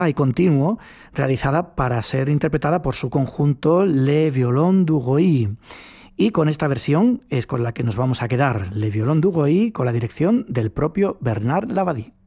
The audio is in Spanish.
y continuo, realizada para ser interpretada por su conjunto Le Violon du Goy. Y con esta versión es con la que nos vamos a quedar, Le Violon du Goy, con la dirección del propio Bernard Lavadie.